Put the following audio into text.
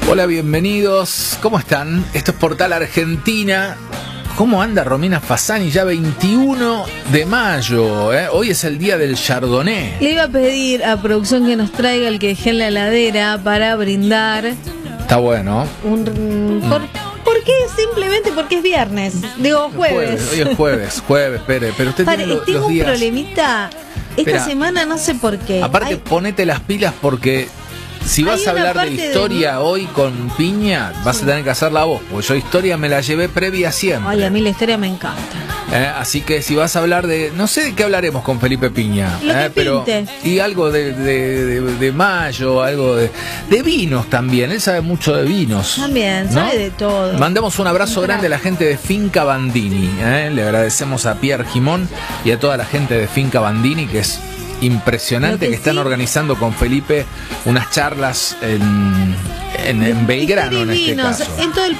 Hola, bienvenidos. ¿Cómo están? Esto es Portal Argentina. ¿Cómo anda Romina Fasani? Ya 21 de mayo, ¿eh? Hoy es el día del Chardonnay. Le iba a pedir a producción que nos traiga el que dejé en la heladera para brindar. Está bueno. ¿Por qué? Simplemente porque es viernes. Digo, jueves. Hoy es jueves, pero usted tiene los tengo un días. problemita. Esta semana no sé por qué. Aparte, ponete las pilas porque si vas a hablar de historia hoy con Piña, vas a tener que hacerla vos, porque yo historia me la llevé previa siempre. Ay, a mí la historia me encanta. Así que si vas a hablar de... No sé de qué hablaremos con Felipe Piña. Lo que pero pinte. y algo de mayo, algo de vinos también. Él sabe mucho de vinos. También, ¿no? sabe de todo. Mandamos un abrazo grande a la gente de Finca Bandini. Le agradecemos a Pierre Gimón y a toda la gente de Finca Bandini, que es impresionante, que están organizando con Felipe unas charlas en Belgrano, en este caso. En todo el